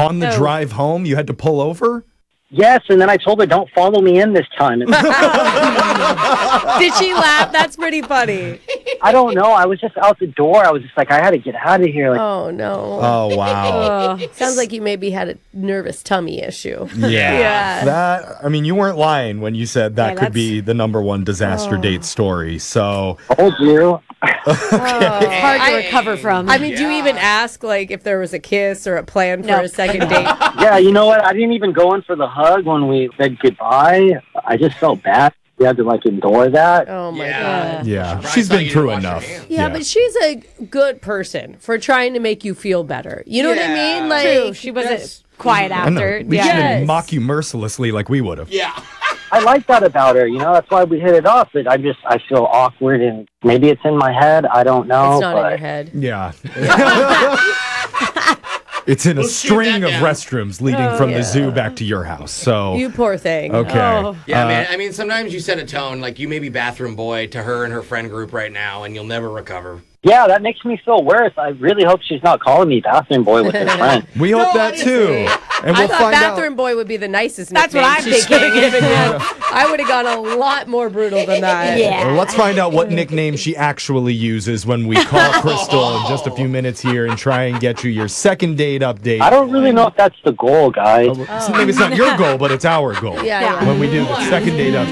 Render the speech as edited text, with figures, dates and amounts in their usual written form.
On the drive home, you had to pull over? Yes, and then I told her, don't follow me in this time. Did she laugh? That's pretty funny. I don't know. I was just out the door. I was just like, I had to get out of here. Like, Oh, no. Oh, wow. Sounds like you maybe had a nervous tummy issue. Yeah. That, I mean, you weren't lying when you said that could be the number one disaster date story. So, told you. It's hard to recover from. I mean, do you even ask, like, if there was a kiss or a plan for a second date? Yeah, you know what? I didn't even go in for the hug when we said goodbye. I just felt bad. We had to, like, endure that. Oh, my God. yeah, she's been through enough. Yeah, but she's a good person for trying to make you feel better. You know what I mean? Like, True. She wasn't quiet I know. after. At least she didn't mock you mercilessly like we would have. Yeah. I like that about her. You know, that's why we hit it off. But I feel awkward, and maybe it's in my head. I don't know. It's not in your head. Yeah. It's in a string of restrooms leading from the zoo back to your house. So You poor thing. Okay. Yeah, man. I mean, sometimes you set a tone, like you may be bathroom boy to her and her friend group right now, and you'll never recover. Yeah, that makes me feel worse. I really hope she's not calling me bathroom boy with her friend. We hope that too. And I we'll thought find bathroom boy would be the nicest That's nickname what I'm she should have thinking. given you. I would have gone a lot more brutal than that. Yeah. Well, let's find out what nickname she actually uses when we call Crystal in just a few minutes here and try and get you your second date update. I don't really know if that's the goal, guys. So maybe it's not your goal, but it's our goal. Yeah. When we do the second date update.